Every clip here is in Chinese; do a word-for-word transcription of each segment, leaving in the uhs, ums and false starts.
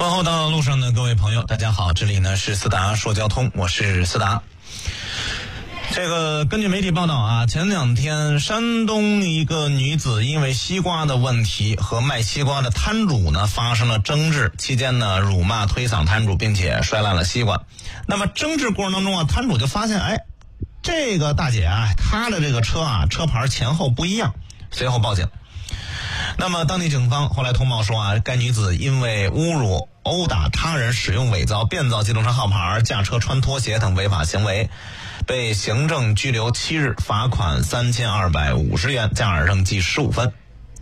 问候到路上的各位朋友，大家好，这里呢是思达说交通，我是思达。这个根据媒体报道啊，前两天山东一个女子因为西瓜的问题和卖西瓜的摊主呢发生了争执，期间呢辱骂推搡摊主，并且摔烂了西瓜。那么争执过程当中啊，摊主就发现，哎，这个大姐啊，她的这个车啊，车牌前后不一样，随后报警。那么当地警方后来通报说啊，该女子因为侮辱、殴打他人、使用伪造、变造机动车号牌、驾车穿拖鞋等违法行为，被行政拘留七日，罚款三千二百五十元，加二证记十五分。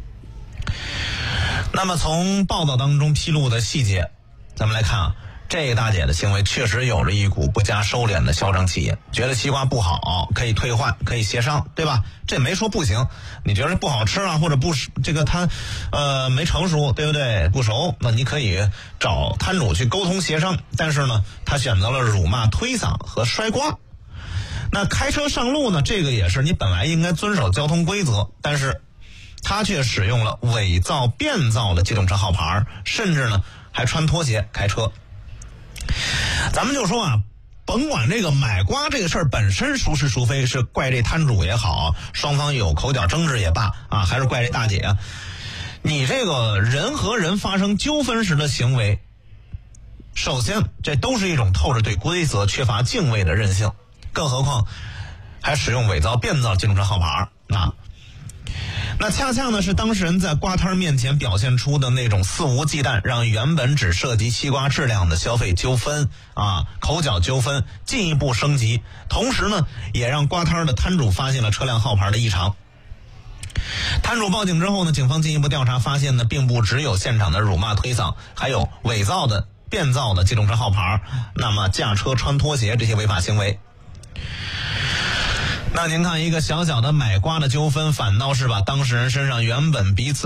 那么从报道当中披露的细节，咱们来看啊，这个大姐的行为确实有着一股不加收敛的嚣张气焰，觉得西瓜不好可以退换，可以协商，对吧？这没说不行，你觉得不好吃啊，或者不这个它呃没成熟，对不对？不熟，那你可以找摊主去沟通协商。但是呢，他选择了辱骂、推搡和摔瓜。那开车上路呢，这个也是你本来应该遵守交通规则，但是他却使用了伪造、变造的机动车号牌，甚至呢还穿拖鞋开车。咱们就说啊，甭管这个买瓜这个事儿本身孰是孰非，是怪这摊主也好，双方有口角争执也罢啊，还是怪这大姐啊，你这个人和人发生纠纷时的行为，首先这都是一种透着对规则缺乏敬畏的任性，更何况还使用伪造、变造机动车号牌啊。那恰恰呢是当事人在瓜摊面前表现出的那种肆无忌惮，让原本只涉及西瓜质量的消费纠纷啊、口角纠纷进一步升级，同时呢也让瓜摊的摊主发现了车辆号牌的异常。摊主报警之后呢，警方进一步调查发现呢，并不只有现场的辱骂推搡，还有伪造的、变造的机动车号牌，那么驾车穿拖鞋这些违法行为。那您看，一个小小的买瓜的纠纷，反倒是把当事人身上原本彼此